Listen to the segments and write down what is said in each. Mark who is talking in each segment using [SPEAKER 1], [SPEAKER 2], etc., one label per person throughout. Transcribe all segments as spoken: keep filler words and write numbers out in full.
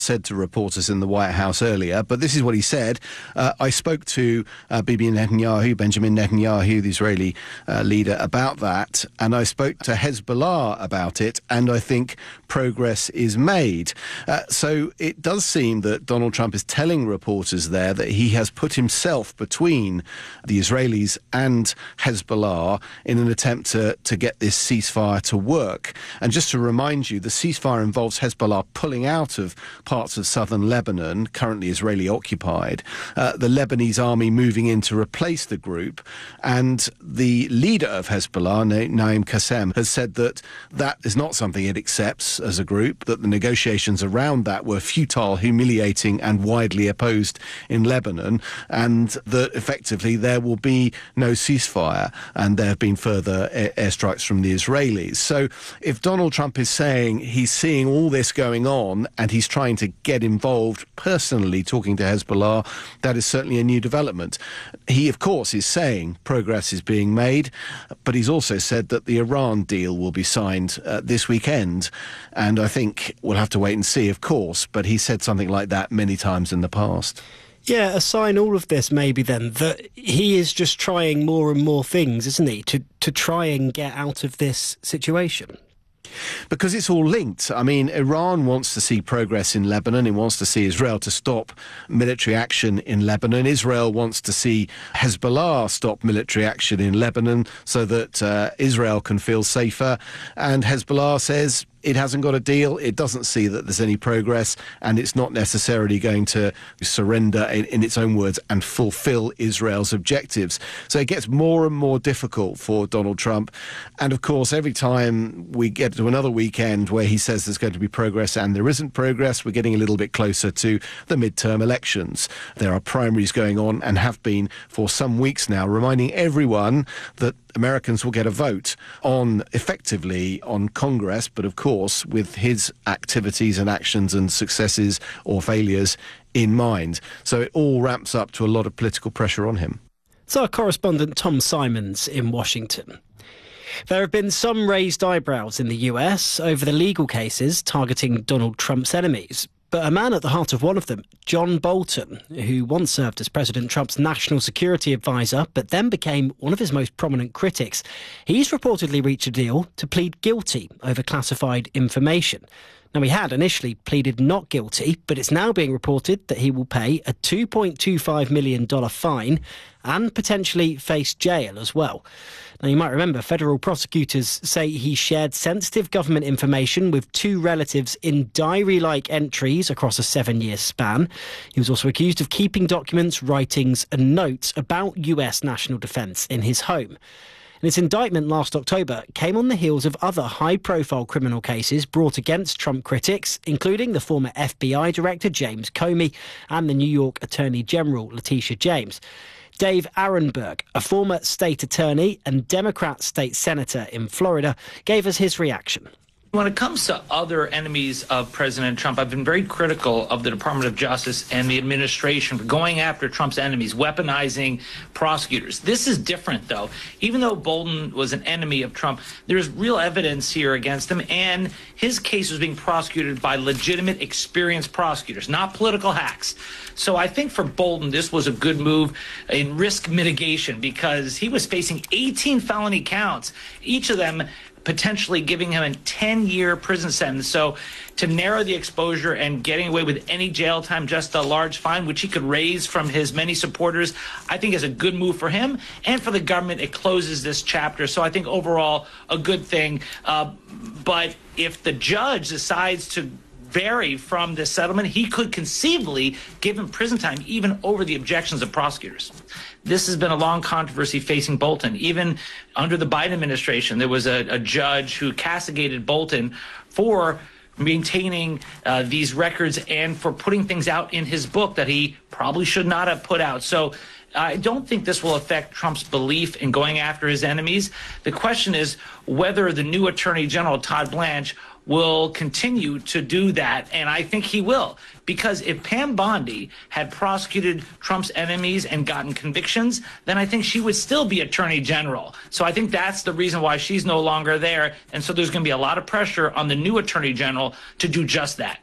[SPEAKER 1] said to reporters in the White House earlier, but this is what he said. Uh, I spoke to uh, Bibi Netanyahu, Benjamin Netanyahu, the Israeli uh, leader, about that, and I spoke to Hezbollah about it, and I think progress is made. Uh, so it does seem that Donald Trump is telling reporters there that he has put himself between the Israelis and Hezbollah in an attempt to, to get this ceasefire to work. And just to remind you, the ceasefire involves Hezbollah pulling out of parts of southern Lebanon, currently Israeli occupied, uh, the Lebanese army moving in to replace the group, and the leader of Hezbollah, Naim Qassem, has said that that is not something it accepts as a group, that the negotiations around that were futile, humiliating and widely opposed in Lebanon, and that effectively there will be no ceasefire, and there have been further air- airstrikes from the Israelis. So if Donald Trump is saying he's seeing all this going on and he's trying to get involved personally talking to Hezbollah, that is certainly a new development. He, of course, is saying progress is being made, but he's also said that the Iran deal will be signed uh, this weekend. And I think we'll have to wait and see, of course, but he said something like that many times in the past.
[SPEAKER 2] Yeah, a sign all of this maybe then that he is just trying more and more things, isn't he, to, to try and get out of this situation?
[SPEAKER 1] Because it's all linked. I mean, Iran wants to see progress in Lebanon. It wants to see Israel to stop military action in Lebanon. Israel wants to see Hezbollah stop military action in Lebanon so that uh, Israel can feel safer. And Hezbollah says it hasn't got a deal, it doesn't see that there's any progress, and it's not necessarily going to surrender, in, in its own words, and fulfill Israel's objectives. So it gets more and more difficult for Donald Trump. And of course, every time we get to another weekend where he says there's going to be progress and there isn't progress, we're getting a little bit closer to the midterm elections. There are primaries going on and have been for some weeks now, reminding everyone that Americans will get a vote on, effectively, on Congress, but of course with his activities and actions and successes or failures in mind. So it all ramps up to a lot of political pressure on him.
[SPEAKER 2] It's our correspondent Tom Simons in Washington. There have been some raised eyebrows in the U S over the legal cases targeting Donald Trump's enemies. But a man at the heart of one of them, John Bolton, who once served as President Trump's national security advisor, but then became one of his most prominent critics, he's reportedly reached a deal to plead guilty over classified information. Now, he had initially pleaded not guilty, but it's now being reported that he will pay a two point two five million dollars fine and potentially face jail as well. Now, you might remember federal prosecutors say he shared sensitive government information with two relatives in diary-like entries across a seven-year span. He was also accused of keeping documents, writings and notes about U S national defence in his home. And its indictment last October came on the heels of other high-profile criminal cases brought against Trump critics, including the former F B I Director James Comey and the New York Attorney General Letitia James. Dave Aronberg, a former state attorney and Democrat state senator in Florida, gave us his reaction.
[SPEAKER 3] When it comes to other enemies of President Trump, I've been very critical of the Department of Justice and the administration for going after Trump's enemies, weaponizing prosecutors. This is different, though. Even though Bolton was an enemy of Trump, there's real evidence here against him, and his case was being prosecuted by legitimate, experienced prosecutors, not political hacks. So I think for Bolton, this was a good move in risk mitigation because he was facing eighteen felony counts, each of them potentially giving him a ten-year prison sentence. So to narrow the exposure and getting away with any jail time, just a large fine, which he could raise from his many supporters, I think is a good move for him. And for the government, it closes this chapter. So I think overall, a good thing. Uh, but if the judge decides to vary from this settlement, he could conceivably give him prison time even over the objections of prosecutors. This has been a long controversy facing Bolton. Even under the Biden administration, there was a, a judge who castigated Bolton for maintaining uh, these records and for putting things out in his book that he probably should not have put out. So I don't think this will affect Trump's belief in going after his enemies. The question is whether the new Attorney General, Todd Blanche, will continue to do that, and I think he will. Because if Pam Bondi had prosecuted Trump's enemies and gotten convictions, then I think she would still be Attorney General. So I think that's the reason why she's no longer there, and so there's going to be a lot of pressure on the new Attorney General to do just that.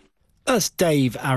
[SPEAKER 2] That's Dave